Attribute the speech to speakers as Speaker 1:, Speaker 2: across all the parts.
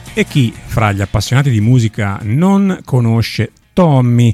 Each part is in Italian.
Speaker 1: E chi fra gli appassionati di musica non conosce Tommy,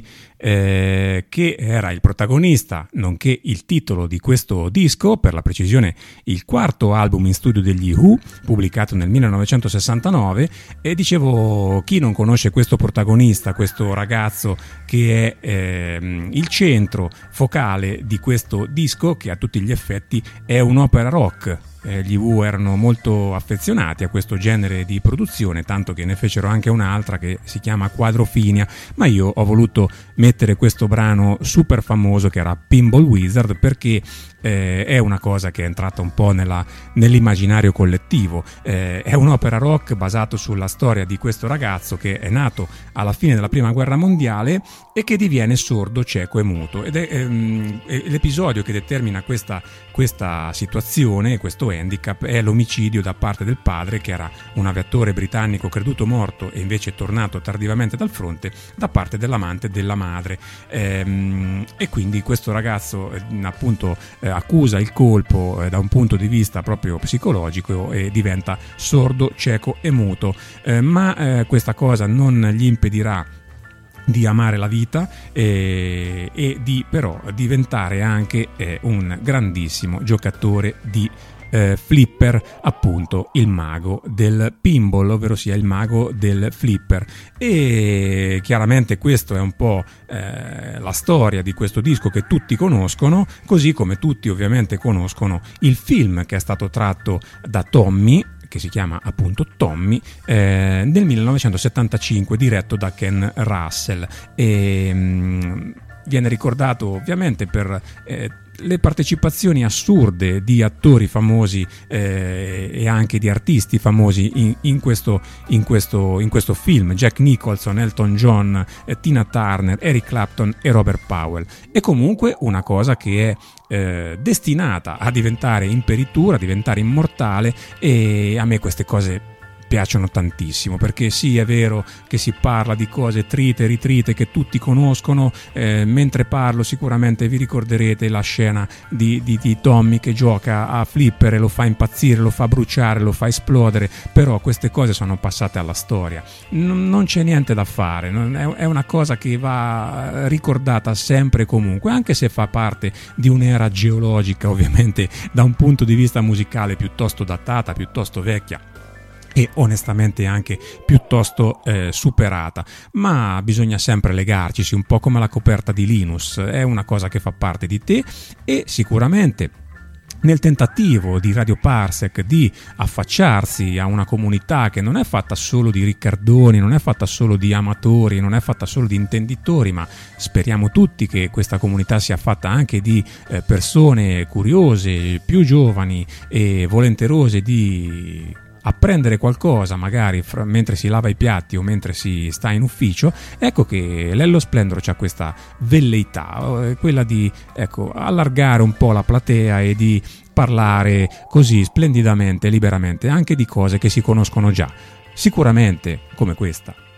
Speaker 1: che era il protagonista nonché il titolo di questo disco, per la precisione il quarto album in studio degli Who, pubblicato nel 1969. E dicevo, chi non conosce questo protagonista, questo ragazzo che è il centro focale di questo disco, che a tutti gli effetti è un'opera rock. Gli Who erano molto affezionati a questo genere di produzione, tanto che ne fecero anche un'altra che si chiama Quadrofinia, ma io ho voluto mettere questo brano super famoso che era Pinball Wizard, perché è una cosa che è entrata un po' nell'immaginario collettivo. È un'opera rock basato sulla storia di questo ragazzo che è nato alla fine della prima guerra mondiale e che diviene sordo, cieco e muto, ed è l'episodio che determina questa situazione, questo handicap, è l'omicidio da parte del padre, che era un aviatore britannico creduto morto e invece tornato tardivamente dal fronte, da parte dell'amante della madre, e quindi questo ragazzo appunto accusa il colpo da un punto di vista proprio psicologico e diventa sordo, cieco e muto, ma questa cosa non gli impedirà di amare la vita e di però diventare anche un grandissimo giocatore di flipper, appunto il mago del pinball, ovvero sia il mago del flipper. E chiaramente questo è un po' la storia di questo disco che tutti conoscono, così come tutti ovviamente conoscono il film che è stato tratto da Tommy, che si chiama appunto Tommy, nel 1975, diretto da Ken Russell, e viene ricordato ovviamente per le partecipazioni assurde di attori famosi e anche di artisti famosi in questo film: Jack Nicholson, Elton John, Tina Turner, Eric Clapton e Robert Powell. È comunque una cosa che è destinata a diventare imperitura, a diventare immortale, e a me queste cose piacciono tantissimo, perché sì, è vero che si parla di cose trite e ritrite che tutti conoscono. Mentre parlo sicuramente vi ricorderete la scena di Tommy che gioca a flipper e lo fa impazzire, lo fa bruciare, lo fa esplodere, però queste cose sono passate alla storia, non c'è niente da fare, è una cosa che va ricordata sempre e comunque, anche se fa parte di un'era geologica ovviamente da un punto di vista musicale piuttosto datata, piuttosto vecchia e onestamente anche piuttosto superata, ma bisogna sempre legarci, un po' come la coperta di Linus, è una cosa che fa parte di te. E sicuramente nel tentativo di Radio Parsec di affacciarsi a una comunità che non è fatta solo di riccardoni, non è fatta solo di amatori, non è fatta solo di intenditori, ma speriamo tutti che questa comunità sia fatta anche di persone curiose, più giovani e volenterose di apprendere qualcosa, magari mentre si lava i piatti o mentre si sta in ufficio. Ecco che Lello Splendoro c'ha questa velleità, quella di allargare un po' la platea e di parlare così splendidamente, liberamente, anche di cose che si conoscono già, sicuramente come questa.